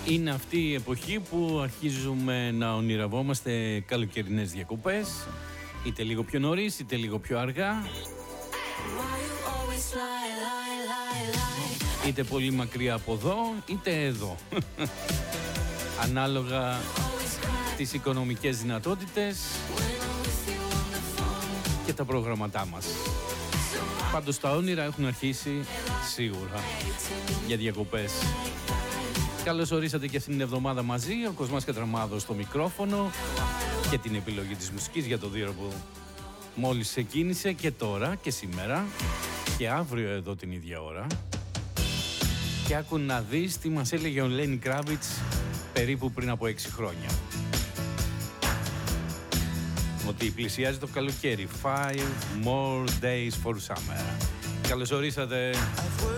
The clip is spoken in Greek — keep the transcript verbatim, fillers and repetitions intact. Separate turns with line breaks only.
Είναι αυτή η εποχή που αρχίζουμε να ονειρευόμαστε καλοκαιρινές διακοπές, είτε λίγο πιο νωρίς, είτε λίγο πιο αργά, είτε πολύ μακριά από εδώ, είτε εδώ. Ανάλογα τις οικονομικές δυνατότητες και τα προγραμματά μας. Πάντως τα όνειρα έχουν αρχίσει σίγουρα για διακοπές. Καλώς ορίσατε και αυτήν την εβδομάδα μαζί, ο Κοσμάς Κατραμάδος στο μικρόφωνο και την επιλογή της μουσικής για το δύο που μόλις ξεκίνησε, και τώρα και σήμερα και αύριο εδώ την ίδια ώρα. Και άκου να δεις τι μας έλεγε ο Lenny Kravitz περίπου πριν από έξι χρόνια. Ότι πλησιάζει το καλοκαίρι. Five more days for summer. Καλώς ορίσατε.